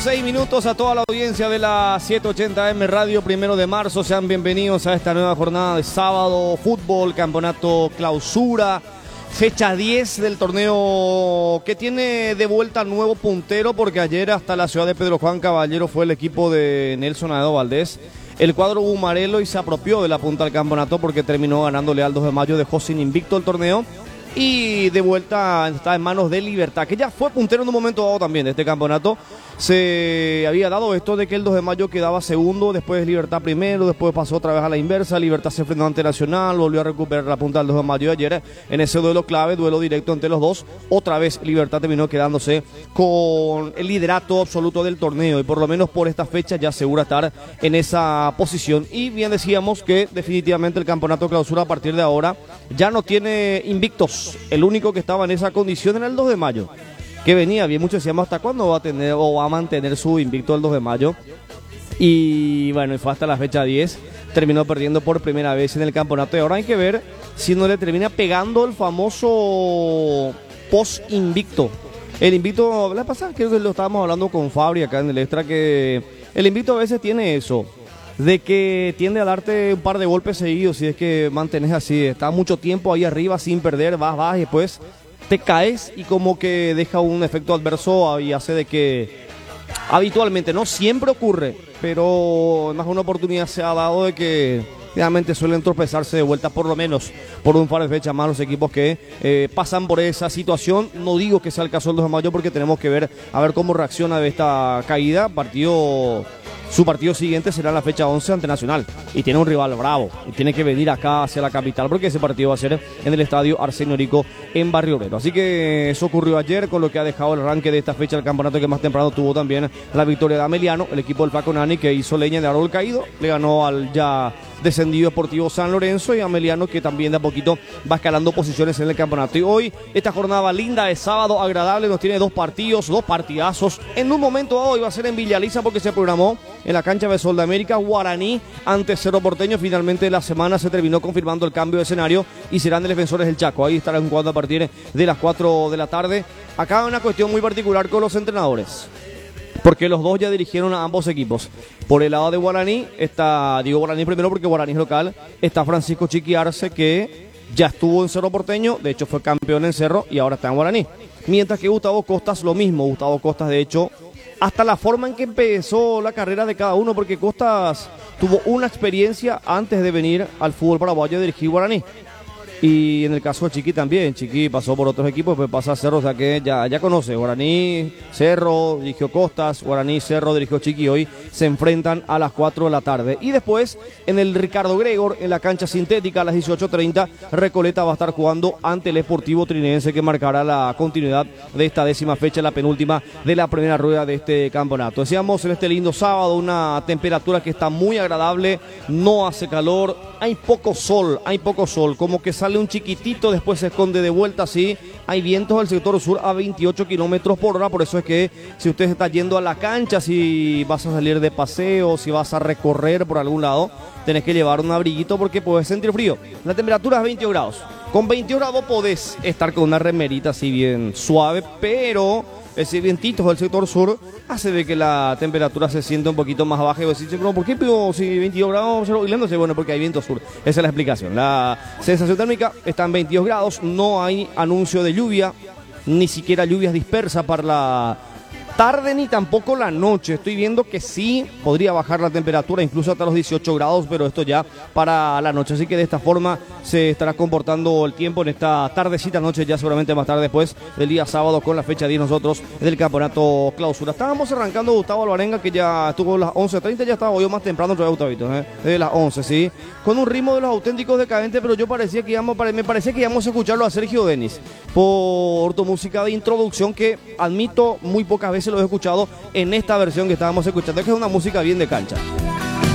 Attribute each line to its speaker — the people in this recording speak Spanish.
Speaker 1: 6 minutos a toda la audiencia de la 780M Radio, 1 de marzo. Sean bienvenidos a esta nueva jornada de sábado, fútbol, campeonato clausura, fecha 10 del torneo que tiene de vuelta nuevo puntero, porque ayer hasta la ciudad de Pedro Juan Caballero fue el equipo de Nelson Aedo Valdés, el cuadro bumarelo, y se apropió de la punta del campeonato porque terminó ganándole al 2 de mayo, dejó sin invicto el torneo. Y de vuelta está en manos de Libertad, que ya fue puntero en un momento dado también de este campeonato. Se había dado esto de que el 2 de mayo quedaba segundo, después Libertad primero, después pasó otra vez a la inversa. Libertad se enfrentó ante Nacional, volvió a recuperar la punta del 2 de mayo de ayer en ese duelo clave, duelo directo entre los dos. Otra vez Libertad terminó quedándose con el liderato absoluto del torneo, y por lo menos por esta fecha ya asegura estar en esa posición. Y bien decíamos que definitivamente el campeonato clausura a partir de ahora ya no tiene invictos. El único que estaba en esa condición era el 2 de mayo, que venía bien. Muchos decíamos hasta cuándo va a tener o va a mantener su invicto el 2 de mayo. Y bueno, y fue hasta la fecha 10. Terminó perdiendo por primera vez en el campeonato. Y ahora hay que ver si no le termina pegando el famoso post-invicto. El invicto, la pasada creo que lo estábamos hablando con Fabri acá en el extra, que el invicto a veces tiene eso, de que tiende a darte un par de golpes seguidos si es que mantenés así. Está mucho tiempo ahí arriba sin perder, vas y después te caes, y como que deja un efecto adverso y hace de que habitualmente, no siempre ocurre, pero más una oportunidad se ha dado de que realmente suelen tropezarse de vuelta, por lo menos por un par de fechas más, los equipos que pasan por esa situación. No digo que sea el caso del 2 de mayo, porque tenemos que ver a ver cómo reacciona de esta caída. Su partido siguiente será la fecha 11 ante Nacional, y tiene un rival bravo, y tiene que venir acá hacia la capital, porque ese partido va a ser en el estadio Arsenio Rico en Barrio Obrero. Así que eso ocurrió ayer, con lo que ha dejado el arranque de esta fecha del campeonato, que más temprano tuvo también la victoria de Ameliano, el equipo del Paco Nani, que hizo leña de árbol caído, le ganó al ya descendido Deportivo San Lorenzo, y Ameliano, que también de a poquito va escalando posiciones en el campeonato. Y hoy, esta jornada linda de sábado, agradable, nos tiene dos partidazos. En un momento dado iba a ser en Villaliza, porque se programó en la cancha de Sol de América, Guaraní ante Cerro Porteño. Finalmente la semana se terminó confirmando el cambio de escenario, y serán de Defensores del Chaco. Ahí estarán jugando a partir de las 4 de la tarde. Acá una cuestión muy particular con los entrenadores, porque los dos ya dirigieron a ambos equipos. Por el lado de Guaraní está, digo Guaraní primero porque Guaraní es local, está Francisco Chiqui Arce, que ya estuvo en Cerro Porteño, de hecho fue campeón en Cerro y ahora está en Guaraní. Mientras que Gustavo Costas lo mismo. Gustavo Costas, de hecho, hasta la forma en que empezó la carrera de cada uno, porque Costas tuvo una experiencia antes de venir al fútbol paraguayo a dirigir Guaraní. Y en el caso de Chiqui también, Chiqui pasó por otros equipos, pues pasa a Cerro, o sea que ya conoce Guaraní, Cerro, dirigió Costas, Guaraní, Cerro, dirigió Chiqui. Hoy se enfrentan a las 4 de la tarde. Y después, en el Ricardo Gregor, en la cancha sintética, a las 18:30, Recoleta va a estar jugando ante el Sportivo Trinense, que marcará la continuidad de esta 10ª fecha, la penúltima de la primera rueda de este campeonato. Decíamos, en este lindo sábado, una temperatura que está muy agradable, no hace calor, hay poco sol, como que sale un chiquitito, después se esconde de vuelta, así. Hay vientos del sector sur a 28 kilómetros por hora, por eso es que si usted está yendo a la cancha, si vas a salir de paseo, si vas a recorrer por algún lado, tenés que llevar un abriguito porque puedes sentir frío. La temperatura es 22 grados. Con 22 grados podés estar con una remerita así bien suave, pero ese vientito del sector sur hace de que la temperatura se sienta un poquito más baja. Y vos decís, ¿por qué? Pero si 22 grados hilándose, bueno, porque hay viento sur. Esa es la explicación. La sensación térmica está en 22 grados, no hay anuncio de lluvia, ni siquiera lluvias dispersas para la tarde ni tampoco la noche. Estoy viendo que sí podría bajar la temperatura incluso hasta los 18 grados, pero esto ya para la noche. Así que de esta forma se estará comportando el tiempo en esta tardecita noche, ya seguramente más tarde después del día sábado, con la fecha 10 nosotros del campeonato clausura. Estábamos arrancando Gustavo Alvarenga, que ya estuvo a las 11:30, ya estaba yo más temprano otra vez, Gustavito, de las 11, sí, con un ritmo de los auténticos decadentes, pero me parecía que íbamos a escucharlo a Sergio Denis por tu música de introducción, que admito muy pocas veces lo he escuchado en esta versión que estábamos escuchando, que es una música bien de cancha.